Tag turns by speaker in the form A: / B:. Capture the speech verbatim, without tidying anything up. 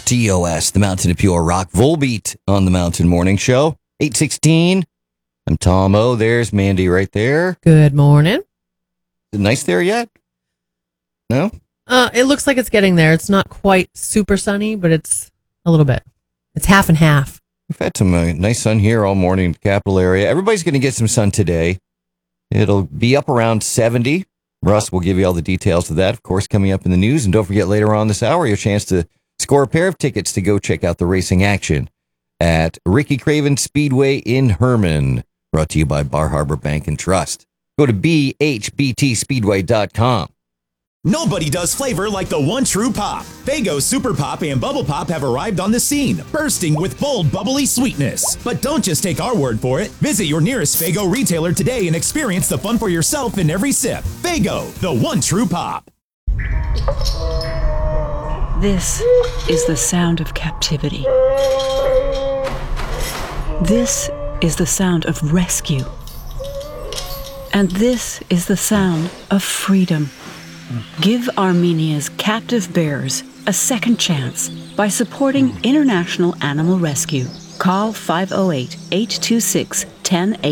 A: T O S, the Mountain of Pure Rock, Volbeat on the Mountain Morning Show. eight sixteen. I'm Tom O. There's Mandy right there.
B: Good morning.
A: Is it nice there yet? No?
B: Uh, it looks like it's getting there. It's not quite super sunny, but it's a little bit. It's half and half.
A: We've had some uh, nice sun here all morning in the capital area. Everybody's going to get some sun today. It'll be up around seventy. Russ will give you all the details of that, of course, coming up in the news. And don't forget, later on this hour, your chance to score a pair of tickets to go check out the racing action at Ricky Craven Speedway in Herman. Brought to you by Bar Harbor Bank and Trust. Go to b h b t speedway dot com.
C: Nobody does flavor like the one true pop. Faygo Super Pop and Bubble Pop have arrived on the scene, bursting with bold, bubbly sweetness. But don't just take our word for it. Visit your nearest Faygo retailer today and experience the fun for yourself in every sip. Faygo, the one true pop.
D: This is the sound of captivity. This is the sound of rescue. And this is the sound of freedom. Give Armenia's captive bears a second chance by supporting International Animal Rescue. Call five oh eight, eight two six, one oh eight